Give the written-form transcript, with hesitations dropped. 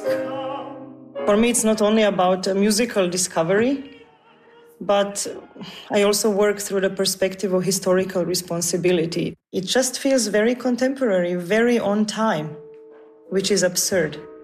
For me, it's not only about musical discovery, but I also work through the perspective of historical responsibility. It just feels very contemporary, very on time, which is absurd.